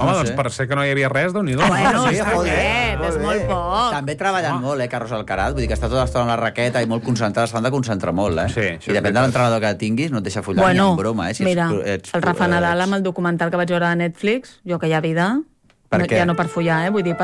Home, doncs per ser que no hi havia res, déu-n'hi-do. Bueno, Sí, està joder, bé, és molt poc. També treballant molt, Carlos Alcaraz. Vull dir que està tota l'estona amb la raqueta i molt concentrat. S'han de concentrar molt, Sí, I depèn de l'entrenador que tinguis, no et deixa follar ni en broma, Si mira, el Rafa Nadal amb el documental que vaig veure a Netflix, Jo que hi ha vida, ja no per follar, vull dir,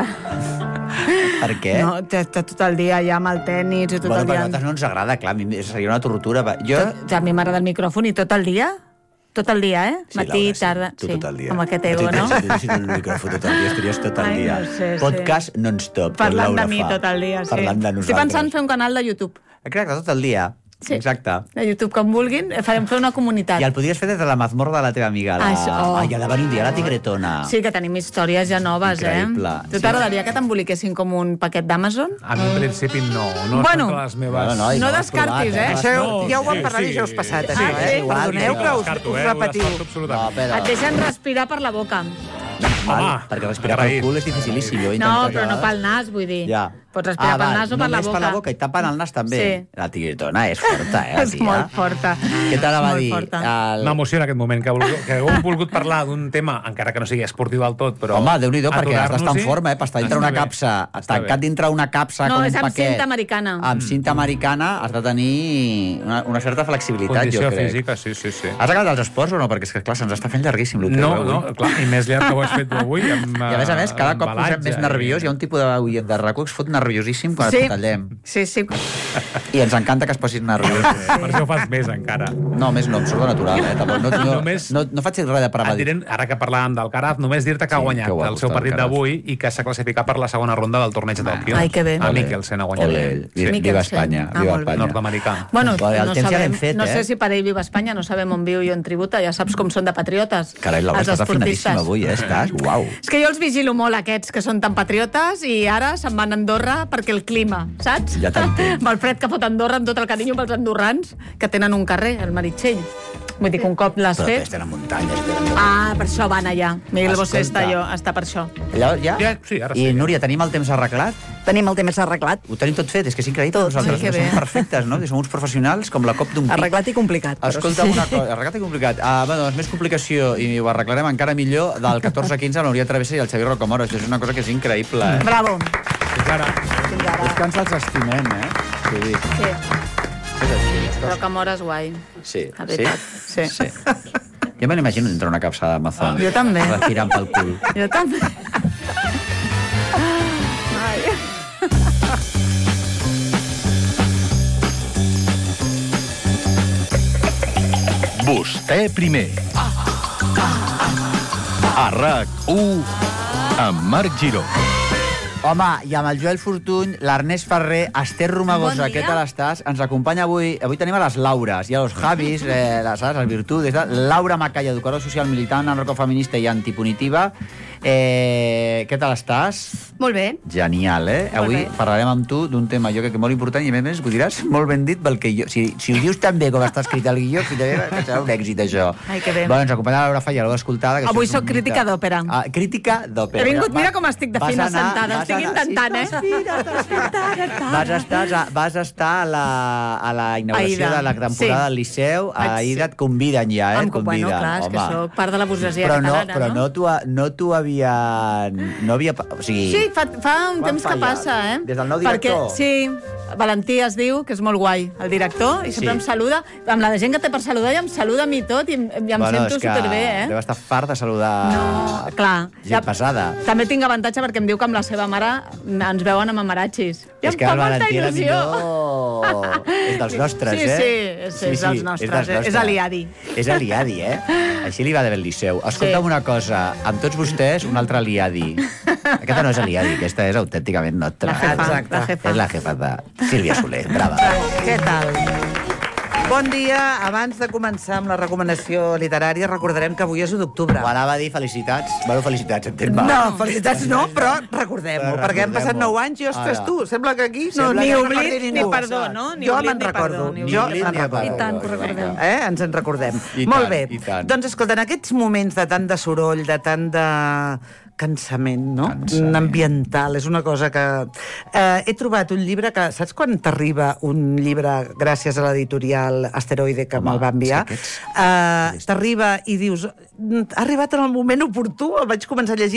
Per què? No, està tot el dia ja amb el tenis i tot Bueno, el però a dia... nosaltres no ens agrada, clar, a mi seria una tortura. A mi m'agrada el micròfon i tot el dia. Tot el dia, Sí, Matí, Laura, tarda... tu tot el dia. Amb aquest ego, no? Si el micròfon tot el dia, estaries tot el Ai, dia. no sé, Podcast non-stop. Parlant Laura de mi fa. tot el dia, sí. Parlant de nosaltres. Estic pensant en fer un canal de YouTube. Exacte, tot el dia. Sí. Exacte. De YouTube, com vulguin, farem fer una comunitat. I el podries fer des de la mazmorra de la teva amiga. Ai, ha de venir un dia la tigretona. Sí, que tenim històries ja noves, Increïble. Tu t'agradaria que t'emboliquessin com un paquet d'Amazon? A mi, en principi, no. No Bueno, són de les meves... no descartis, Això No, ja ho vam sí, parlar sí, dijous sí. passat, Sí, això, sí, Perdoneu que us Descarto, repetiu. ho descarto absolutament. Et deixen respirar per la boca. Perquè respirar pel cul és dificilíssim. No, però no pel nas, vull dir. Ja. Pots respirar pel nas o per la Només boca. per la boca i tapen el nas també. Sí. La tigretona és forta, És molt forta. Què te la va Molt dir? forta. M'emociona aquest moment, que hagueu volgut parlar d'un tema, encara que no sigui esportiu del tot, però... Home, Déu-n'hi-do, perquè has d'estar en aturar-nos-hi. forma, per estar dintre una Està bé. capsa, Està tancat bé. dintre una capsa No, com un és amb paquet. cinta americana. Amb cinta americana has de tenir una certa flexibilitat, Condició jo crec. física, sí. Has acabat els esports o no? Perquè és que, clar, se'ns està fent llarguíssim el No, avui. no, clar, i més llarg que ho has fet tu avui. Amb, I a més, cada cop posem més nerviós. Hi ha un tipus de racó que es fot nerviosíssim quan Sí. et tallem. Sí. I ens encanta que es posis nerviós. Per això ho fas més, encara. No, més no, em surt de natural, Tampoc. Només- No faig res de Et prevadit. diré, ara que parlàvem d'Alcaraz, només dir-te que ha Sí, guanyat que guapo el seu està partit Alcaraz. d'avui i que s'ha classificat per la segona ronda del torneig de Tòquio. Ai, que bé. A Ole. Mikkelsen ha guanyat. Ole, ell. Sí. Viva Espanya, viva molt bé. Espanya. Nord-americà. Bueno, Vale, el no temps ja l'hem sabem, fet, no sé si per ell viu a Espanya, no sabem on viu i on tributa, ja saps com són de patriotes, Carai, Laura, els estàs esportistes. afinadíssima avui, Estàs? Uau. És que jo els vigilo molt, aquests, que són tan patriotes, i ara se'n van a Andorra perquè el clima, saps? Ja t'entenc. Amb el fred que fot Andorra, amb tot el carinyo pels andorrans, que tenen un carrer, el Meritxell. Vull dir que un cop l'has Però fet... tenen muntanyes. Per això van allà. Miguel Bosé Escolta. està per això. Allò, ja? Sí, ara I, sí. Núria, tenim el temps arreglat? Tenim el temps arreglat. Ho tenim tot fet, és que és increïble. Tot, Nosaltres sí, que som bé. perfectes, no? Som uns professionals com la cop d'un pic. Arreglat i complicat. Però Escolta'm sí. una cosa, arreglat i complicat. Doncs més complicació, i ho arreglarem encara millor, del 14-15 amb l'Oriol Travessa i el Xavier Rocamora. Això és una cosa que és increïble, Bravo. Fins ara. Fins ara. És que ens els estimem, T'ho dic. Sí, És així. però que mores guai. Sí. La veritat, sí. Jo me l'imagino dintre una capsa d'Amazon. Jo també. Respirant pel cul. Jo també. Vostè primer. A RAC1 amb Marc Giró. Home, i amb el Joel Fortuny, l'Ernest Ferrer, Esther Romagosa, Bon dia. què tal estàs? Ens acompanya avui. Avui tenim a les Laures i a los Javis, les Virtudes. Laura Macaya, educadora social militant, anarcofeminista i antipunitiva. Què tal estàs? Molt bé. Genial, Avui bé. parlarem amb tu d'un tema, jo crec que molt important, i a més ho diràs molt ben dit, perquè jo, si ho dius tan bé com està escrit al guió, filla meva, que serà un èxit, això. Ai, que bé. Bueno, ens acompanya la Laura Falla, l'heu escoltada. Que Avui això és soc un crítica mite. d'òpera. Crítica d'òpera. He vingut, mira com estic de Vas fina anar- sentada, vas estic anar- intentant, Vas estar a la inauguració Aida. de la temporada Sí. del Liceu. A Vaig, Aida et conviden ja, et conviden. Bueno, clar, és que home. sóc part de la burgesia Però catalana, no t'ho havia... O sigui... Sí, fa un Quan temps fa que ja? passa, Des del nou director? Perquè, sí, Valentí es diu, que és molt guai, el director, i sempre Sí. em saluda, amb la de gent que té per saludar, i em saluda a mi tot, i em sento és que superbé, deu estar fart de saludar No, clar. gent pesada. També tinc avantatge perquè em diu que amb la seva mare ens veuen amb amaratxis. I És em que fa el molta Valentí era il·lusió. millor... És dels nostres, Sí, és dels nostres, és aliadi. És aliadi, Així li va de bé el Liceu. Escolta'm una cosa, amb tots vostès, un altre aliadi. Aquesta no és aliadi, aquesta és autènticament nostra. La jefa, Exacte. la jefa. És la jefa de Sílvia Soler. Brava. Què tal? Bon dia. Abans de començar amb la recomanació literària, recordarem que avui és 1 d'octubre. Ho anava a dir felicitats. Bueno, felicitats, entenc. No, felicitats no, però recordem-ho, Però perquè han passat recordem-ho. 9 anys i, ostres, Ara. tu, sembla que aquí Sembla no, que ni no oblit recordi ni ningú. perdó. No? Ni Jo oblit me'n ni recordo. perdó, ni Jo oblit me'n ni recordo. I tant que ho recordem. Ens en recordem. I Molt tant, bé. i tant. Doncs escolta, en aquests moments de tant de soroll, de tant de cansament, no? Ambiental, és una cosa que... he trobat un llibre que... Saps quan t'arriba un llibre gràcies a l'editorial Asteroide que me'l va enviar? és que T'arriba i dius... Ha arribat en el moment oportú, el vaig començar a llegir